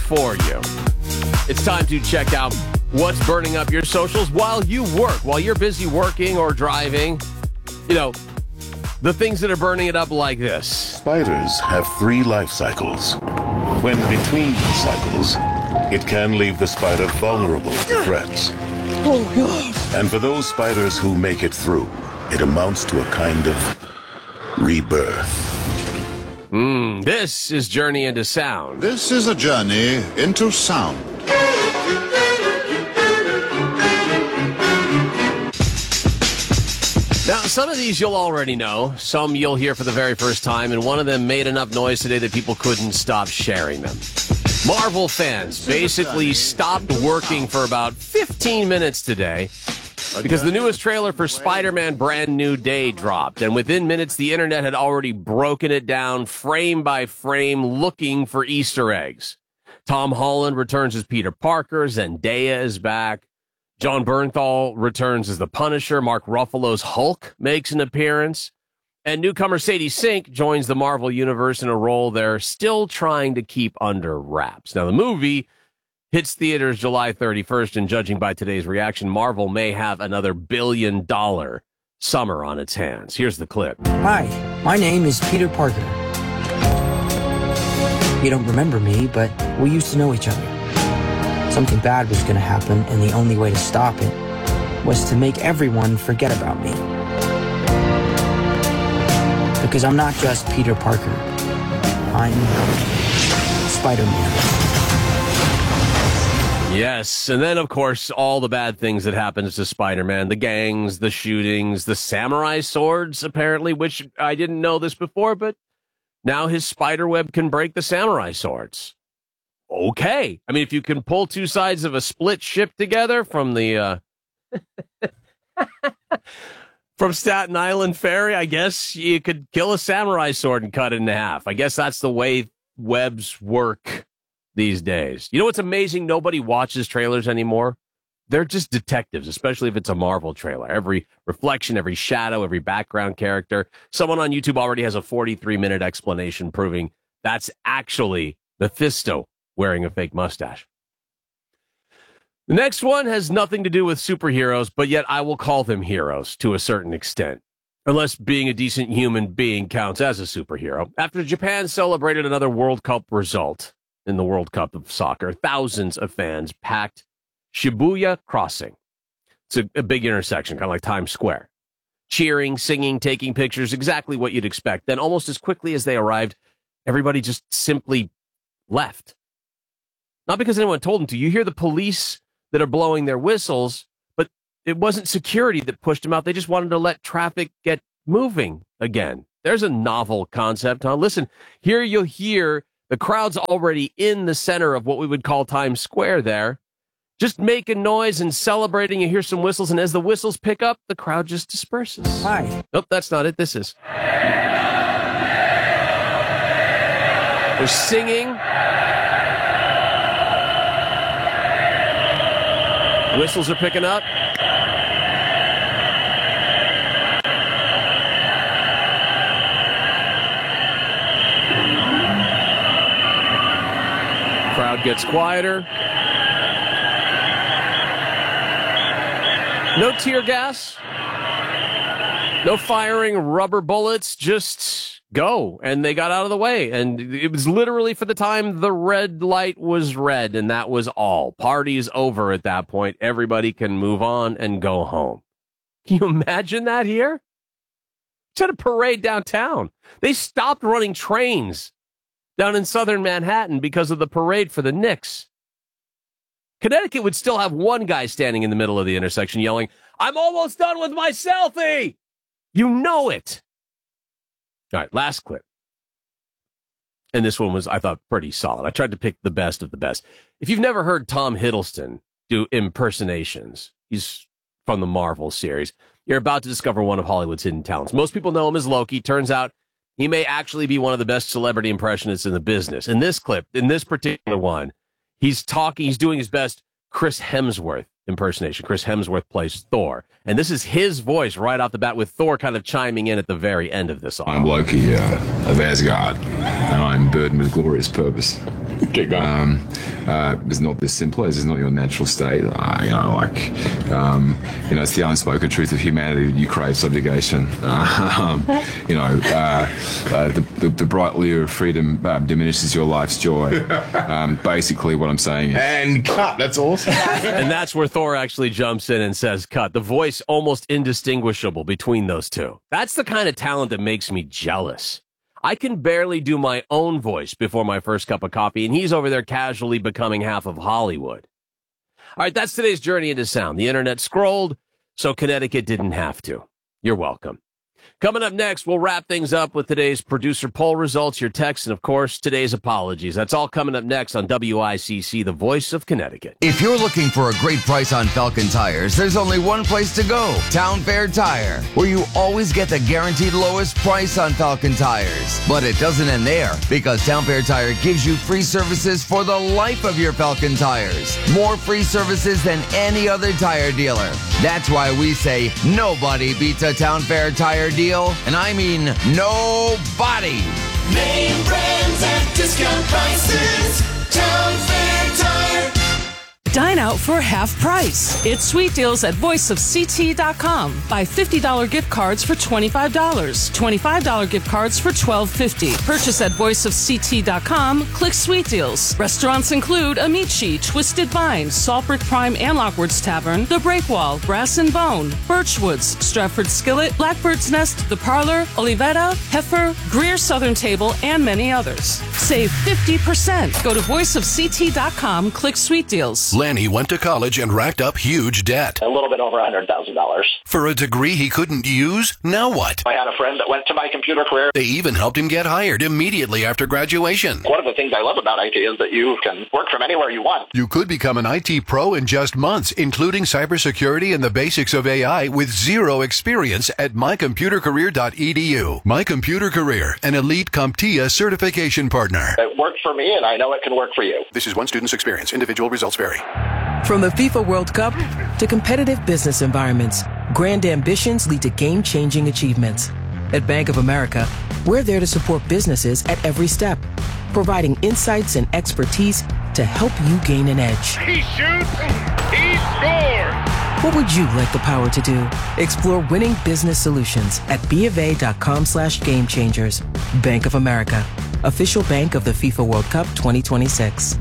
for you. It's time to check out what's burning up your socials while you work, while you're busy working or driving. You know, the things that are burning it up like this. Spiders have 3 life cycles. When between cycles, it can leave the spider vulnerable to threats. Oh, God. And for those spiders who make it through, it amounts to a kind of rebirth. This is Journey into Sound. This is a journey into sound. Now, some of these you'll already know. Some you'll hear for the very first time, and one of them made enough noise today that people couldn't stop sharing them. Marvel fans basically stopped working for about 15 minutes today because the newest trailer for Spider-Man Brand New Day dropped, and within minutes the internet had already broken it down frame by frame looking for Easter eggs. Tom Holland returns as Peter Parker, Zendaya is back, John Bernthal returns as the Punisher, Mark Ruffalo's Hulk makes an appearance, and newcomer Sadie Sink joins the Marvel Universe in a role they're still trying to keep under wraps. Now, the movie hits theaters July 31st, and judging by today's reaction, Marvel may have another $1 billion summer on its hands. Here's the clip. Hi, my name is Peter Parker. You don't remember me, but we used to know each other. Something bad was going to happen, and the only way to stop it was to make everyone forget about me. Because I'm not just Peter Parker. I'm Spider-Man. Yes, and then, of course, all the bad things that happens to Spider-Man, the gangs, the shootings, the samurai swords, apparently, which I didn't know this before, but now his spiderweb can break the samurai swords. Okay. I mean, if you can pull 2 sides of a split ship together from the from Staten Island Ferry, I guess you could kill a samurai sword and cut it in half. I guess that's the way webs work these days. You know what's amazing? Nobody watches trailers anymore. They're just detectives, especially if it's a Marvel trailer. Every reflection, every shadow, every background character. Someone on YouTube already has a 43-minute explanation proving that's actually Mephisto wearing a fake mustache. The next one has nothing to do with superheroes, but yet I will call them heroes to a certain extent, unless being a decent human being counts as a superhero. After Japan celebrated another World Cup result in the World Cup of soccer, thousands of fans packed Shibuya Crossing. It's a big intersection, kind of like Times Square. Cheering, singing, taking pictures, exactly what you'd expect. Then almost as quickly as they arrived, everybody just simply left. Not because anyone told them to. You hear the police that are blowing their whistles, but it wasn't security that pushed them out. They just wanted to let traffic get moving again. There's a novel concept, huh? Listen, here you'll hear the crowd's already in the center of what we would call Times Square there, just making noise and celebrating. You hear some whistles, and as the whistles pick up, the crowd just disperses. Hi. Nope, that's not it. This is. They're singing. Whistles are picking up. Crowd gets quieter. No tear gas. No firing rubber bullets. Just go. And they got out of the way. And it was literally for the time the red light was red. And that was all. Party's over at that point. Everybody can move on and go home. Can you imagine that here? It's at a parade downtown. They stopped running trains down in southern Manhattan because of the parade for the Knicks. Connecticut would still have one guy standing in the middle of the intersection yelling, "I'm almost done with my selfie!" You know it. All right, last clip. And this one was, I thought, pretty solid. I tried to pick the best of the best. If you've never heard Tom Hiddleston do impersonations, he's from the Marvel series, you're about to discover one of Hollywood's hidden talents. Most people know him as Loki. Turns out he may actually be one of the best celebrity impressionists in the business. In this clip, in this particular one, he's doing his best Chris Hemsworth impersonation. Chris Hemsworth plays Thor. And this is his voice right off the bat, with Thor kind of chiming in at the very end of this song. I'm Loki of Asgard, and I'm burdened with glorious purpose. Keep going. It's not this simple. It's not your natural state. It's the unspoken truth of humanity. You crave subjugation. The bright lure of freedom diminishes your life's joy. Basically, what I'm saying is... And cut. That's awesome. And that's where Thor actually jumps in and says, cut. The voice almost indistinguishable between those two. That's the kind of talent that makes me jealous. I can barely do my own voice before my first cup of coffee, and he's over there casually becoming half of Hollywood. All right, that's today's journey into sound. The internet scrolled, so Connecticut didn't have to. You're welcome. Coming up next, we'll wrap things up with today's producer poll results, your texts, and, of course, today's apologies. That's all coming up next on WICC, the voice of Connecticut. If you're looking for a great price on Falcon tires, there's only one place to go, Town Fair Tire, where you always get the guaranteed lowest price on Falcon tires. But it doesn't end there, because Town Fair Tire gives you free services for the life of your Falcon tires. More free services than any other tire dealer. That's why we say nobody beats a Town Fair Tire deal, and I mean nobody. Name brands at discount prices. Town Fair Tire. Dine out for half price. It's sweet deals at voiceofct.com. Buy $50 gift cards for $25. $25 gift cards for $12.50. Purchase at voiceofct.com. Click sweet deals. Restaurants include Amici, Twisted Vine, Saltbrick Prime and Lockwood's Tavern, The Breakwall, Brass and Bone, Birchwoods, Stratford Skillet, Blackbird's Nest, The Parlor, Olivetta, Heifer, Greer Southern Table, and many others. Save 50%. Go to voiceofct.com. Click sweet deals. Lanny went to college and racked up huge debt. A little bit over $100,000. For a degree he couldn't use? Now what? I had a friend that went to My Computer Career. They even helped him get hired immediately after graduation. One of the things I love about IT is that you can work from anywhere you want. You could become an IT pro in just months, including cybersecurity and the basics of AI with zero experience at mycomputercareer.edu. My Computer Career, an elite CompTIA certification partner. It worked for me, and I know it can work for you. This is one student's experience. Individual results vary. From the FIFA World Cup to competitive business environments, grand ambitions lead to game-changing achievements. At Bank of America, we're there to support businesses at every step, providing insights and expertise to help you gain an edge. He shoots, he scores! What would you like the power to do? Explore winning business solutions at BofA.com/gamechangers. Bank of America, official bank of the FIFA World Cup 2026.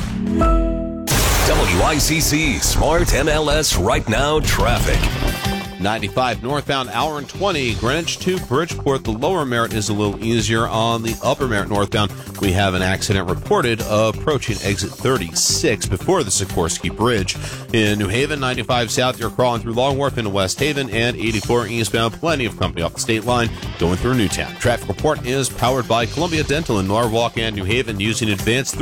WICC Smart MLS Right Now Traffic. 95 northbound, hour and 20, Greenwich to Bridgeport. The lower Merritt is a little easier. On the upper Merritt northbound, we have an accident reported approaching exit 36 before the Sikorsky Bridge. In New Haven, 95 south, you're crawling through Long Wharf into West Haven, and 84 eastbound, plenty of company off the state line going through Newtown. Traffic report is powered by Columbia Dental in Norwalk and New Haven, using advanced